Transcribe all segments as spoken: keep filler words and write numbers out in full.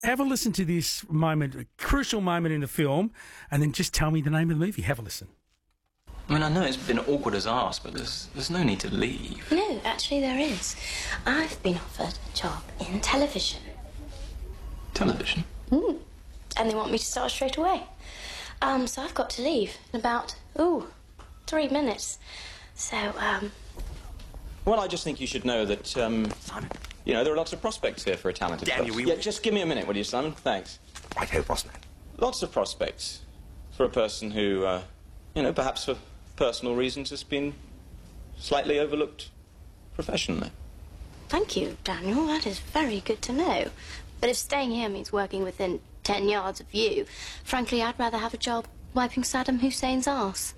Have a listen to this moment, a crucial moment in the film, and then just tell me the name of the movie. Have a listen. I mean, I know it's been awkward as arse, but there's there's no need to leave. No, actually there is. I've been offered a job in television. Television? Mm. And they want me to start straight away. Um, so I've got to leave in about, ooh, three minutes. So, um... Well, I just think you should know that, um... Simon. You know, there are lots of prospects here for a talented Daniel, person. we... Yeah, just give me a minute, will you, Simon? Thanks. Righto, bossman. Lots of prospects for a person who, uh, you know, perhaps for personal reasons has been slightly overlooked professionally. Thank you, Daniel. That is very good to know. But if staying here means working within ten yards of you, frankly, I'd rather have a job wiping Saddam Hussein's arse.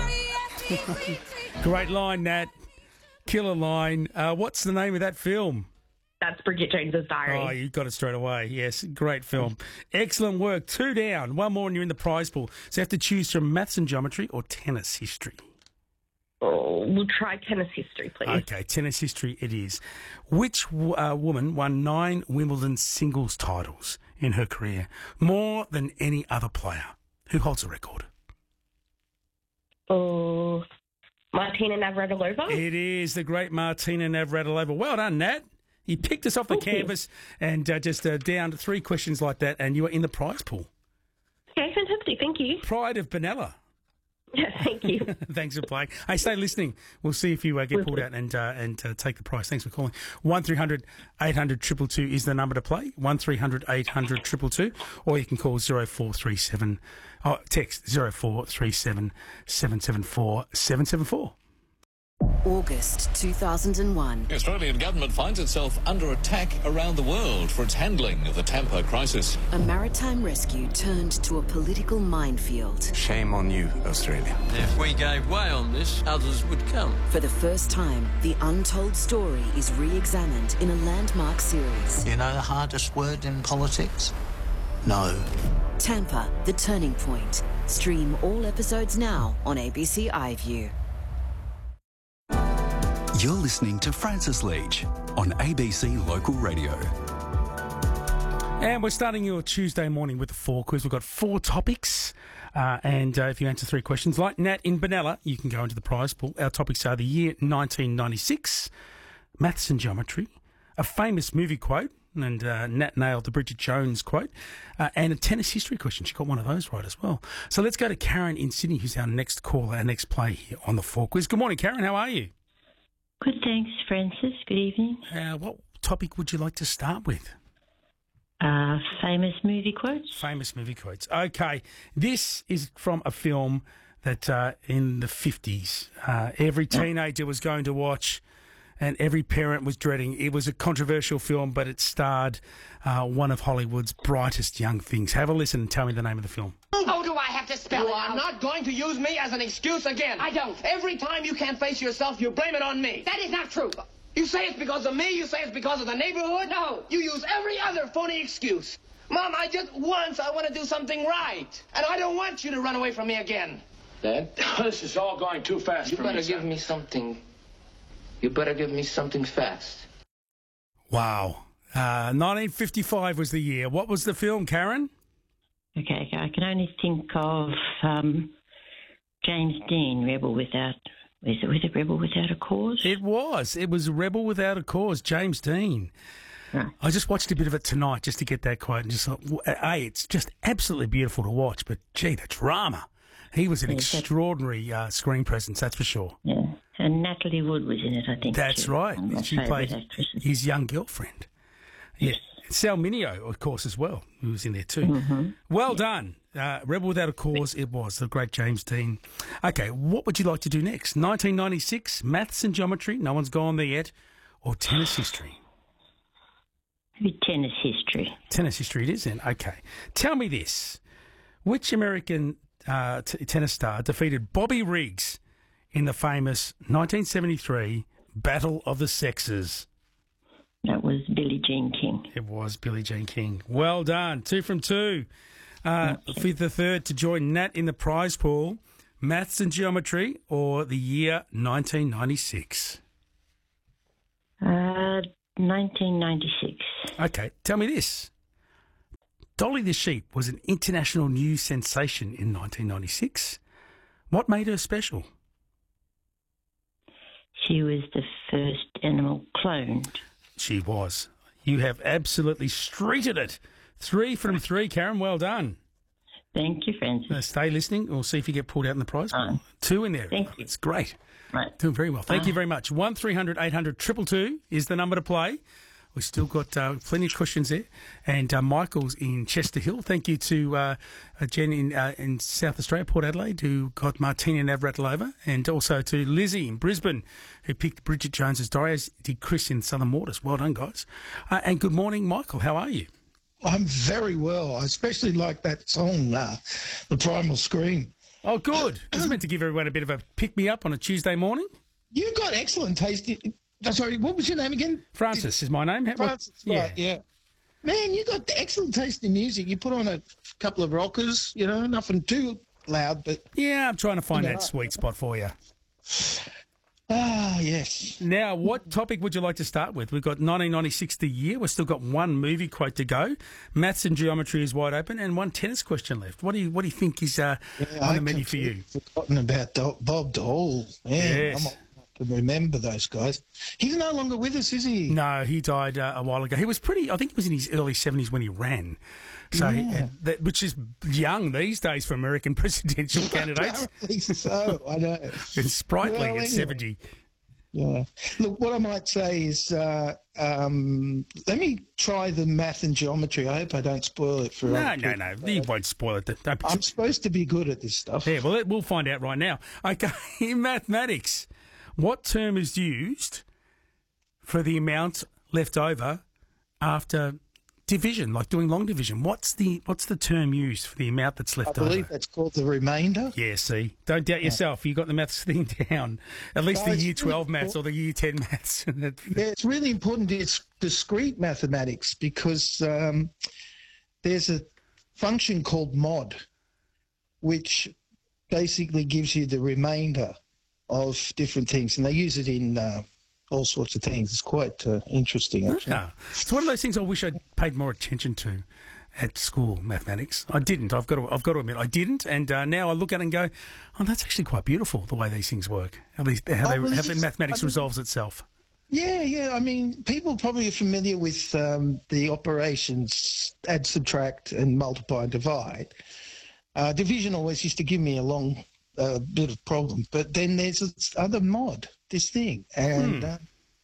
Great line, Nat. Killer line. Uh, what's the name of that film? That's Bridget Jones's Diary. Oh, you got it straight away. Yes, great film. Excellent work. Two down. One more and you're in the prize pool. So you have to choose from maths and geometry or tennis history. Oh, we'll try tennis history, please. Okay, tennis history it is. Which uh, woman won nine Wimbledon singles titles in her career? More than any other player. Who holds the record? Oh, Martina Navratilova? It is the great Martina Navratilova. Well done, Nat. You picked us off the Thank you. canvas and uh, just uh, down to three questions like that, and you were in the prize pool. Okay, fantastic. Thank you. Pride of Benalla. Yeah, thank you. Thanks for playing. Hey, stay listening. We'll see if you uh, get pulled out and uh, and uh, take the prize. Thanks for calling. one three hundred eight hundred two two two is the number to play. one three hundred eight hundred two two two. Or you can call zero four three seven, oh, text zero four three seven seven seven four seven seven four. August two thousand one. The Australian government finds itself under attack around the world for its handling of the Tampa crisis. A maritime rescue turned to a political minefield. Shame on you, Australia. If we gave way on this, others would come. For the first time, the untold story is re-examined in a landmark series. You know the hardest word in politics? No. Tampa, The Turning Point. Stream all episodes now on A B C iView. You're listening to Francis Leach on A B C Local Radio. And we're starting your Tuesday morning with the four quiz. We've got four topics, uh, and uh, if you answer three questions, like Nat in Benalla, you can go into the prize pool. Our topics are the year nineteen ninety-six, maths and geometry, a famous movie quote, and uh, Nat nailed the Bridget Jones quote, uh, and a tennis history question. She got one of those right as well. So let's go to Karen in Sydney, who's our next caller, our next play here on the four quiz. Good morning, Karen. How are you? Good, thanks, Francis. Good evening. Uh, what topic would you like to start with? Uh, famous movie quotes. Famous movie quotes. Okay, this is from a film that uh, in the fifties, uh, every teenager was going to watch and every parent was dreading. It was a controversial film, but it starred uh, one of Hollywood's brightest young things. Have a listen and tell me the name of the film. Oh, do I have to spell it out? You are not going to use me as an excuse again. I don't. Every time you can't face yourself, you blame it on me. That is not true. You say it's because of me, you say it's because of the neighborhood. No. You use every other phony excuse. Mom, I just once I want to do something right. And I don't want you to run away from me again. Dad? This is all going too fast You for better me, give son. me something. You better give me something fast. Wow. Uh, nineteen fifty-five was the year. What was the film, Karen? Okay, I can only think of um, James Dean, Rebel Without... Was it, was it Rebel Without a Cause? It was. It was Rebel Without a Cause, James Dean. Right. I just watched a bit of it tonight just to get that quote and just thought, w- A, it's just absolutely beautiful to watch, but gee, the drama. He was an Yes, that- extraordinary uh, screen presence, that's for sure. Yeah, and Natalie Wood was in it, I think. That's too. right. One of my She favourite played actresses. his young girlfriend. Yeah. Sal Mineo, of course, as well, who was in there too. Mm-hmm. Well done. Uh, Rebel Without a Cause, it was, the great James Dean. Okay, what would you like to do next? nineteen ninety-six, maths and geometry, no one's gone there yet, or tennis history? Maybe tennis history. Tennis history it is then. Okay. Tell me this. Which American uh, t- tennis star defeated Bobby Riggs in the famous nineteen seventy-three Battle of the Sexes? That was Billie Jean King. It was Billie Jean King. Well done. Two from two. Uh, for the third to join Nat in the prize pool, maths and geometry or the year nineteen ninety-six? Uh, nineteen ninety-six. Okay, tell me this. Dolly the sheep was an international news sensation in nineteen ninety-six. What made her special? She was the first animal cloned. She was. You have absolutely streeted it. Three from three, Karen. Well done. Thank you, Francis. Uh, stay listening. We'll see if you get pulled out in the prize. Fine. Two in there. Thank you. It's great. Right. Doing very well. Thank Bye. you very much. one three hundred eight hundred two two two is the number to play. We've still got uh, plenty of questions there. And uh, Michael's in Chester Hill. Thank you to uh, uh, Jen in, uh, in South Australia, Port Adelaide, who got Martina Navratilova. And also to Lizzie in Brisbane, who picked Bridget Jones's Diary, as did Chris in Southern Waters. Well done, guys. Uh, and good morning, Michael. How are you? I'm very well. I especially like that song, uh, The Primal Scream. Oh, good. It's meant to give everyone a bit of a pick-me-up on a Tuesday morning. You got excellent taste. Oh, sorry, what was your name again? Francis is my name. Francis, what? right, yeah. Man, you got excellent taste in music. You put on a couple of rockers, you know, nothing too loud, but... Yeah, I'm trying to find you know. that sweet spot for you. Ah, yes. Now, what topic would you like to start with? We've got nineteen ninety-six the year. We've still got one movie quote to go. Maths and geometry is wide open, and one tennis question left. What do you What do you think is uh, yeah, on I the menu for you? Forgotten about Do- Bob Dole. Man, Yes. I'm I can remember those guys. He's no longer with us, is he? No, he died uh, a while ago. He was pretty. I think he was in his early seventies when he ran. So, Yeah. he, uh, that, which is young these days for American presidential candidates. Apparently so, I know. It's sprightly Well, at anyway. seventy. Yeah. Look, what I might say is, uh, um, let me try the math and geometry. I hope I don't spoil it for No, other no, people. no. You won't spoil it. Don't be- I'm supposed to be good at this stuff. Yeah, well, we'll find out right now. Okay, in mathematics, what term is used for the amount left over after division, like doing long division? What's the what's the term used for the amount that's I left believe over? that's called the remainder. Yeah, see, don't doubt yourself. You got the maths thing down. At least No, the it's year really twelve maths or the year ten maths. Yeah, it's really important. It's discrete mathematics because um, there's a function called mod, which basically gives you the remainder of different things, and they use it in uh, all sorts of things. It's quite uh, interesting, actually. Yeah. It's one of those things I wish I'd paid more attention to at school, mathematics. I didn't. I've got to, I've got to admit, I didn't. And uh, now I look at it and go, oh, that's actually quite beautiful, the way these things work, at least how, Oh, they, well, how it's the just- mathematics I mean- resolves itself. Yeah, yeah. I mean, people probably are familiar with um, the operations add, subtract, and multiply and divide. Uh, division always used to give me a long uh, bit of problem, but then there's this other mod, this thing, and Hmm. uh,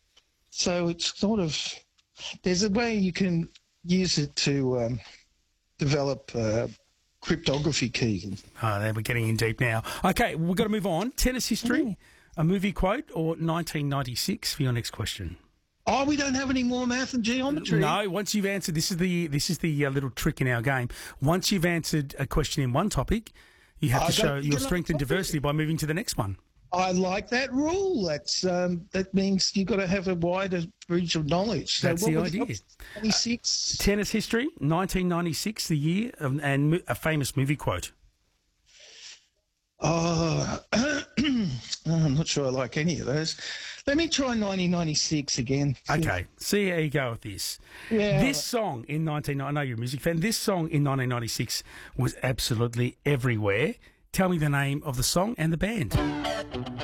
so it's sort of there's a way you can use it to um, develop uh, cryptography keys. Oh, there, we're getting in deep now. Okay, we've got to move on. Tennis history, a movie quote, or nineteen ninety-six for your next question? Oh, we don't have any more math and geometry. No, once you've answered, this is the this is the uh, little trick in our game. Once you've answered a question in one topic, you have I to show don't your get strength off and topic. diversity by moving to the next one. I like that rule. That's um, that means you've got to have a wider range of knowledge. So That's what the was it? idea. twenty-six. Tennis history, nineteen ninety-six, the year, um, and mo- a famous movie quote. Oh, I'm not sure I like any of those. Let me try nineteen ninety-six again. Okay, see how you go with this. Yeah. This song in nineteen, I know you're a music fan. This song in nineteen ninety-six was absolutely everywhere. Tell me the name of the song and the band.